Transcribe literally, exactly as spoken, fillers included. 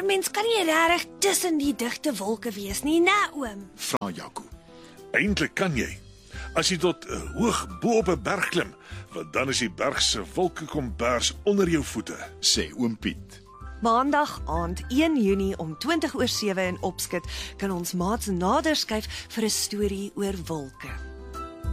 'n mens kan nie regtig tussen die digte wolke wees nie, né, oom? Vra Jaco. Eintlik kan jy. As jy tot uh, hoog bo op 'n berg klim, want dan is die berg se wolkekombers onder jou voete, Sê oom Piet. Maandag aand een Junie om twintig oor sewe in Opskit kan ons maats nader skuif vir 'n storie oor wolke.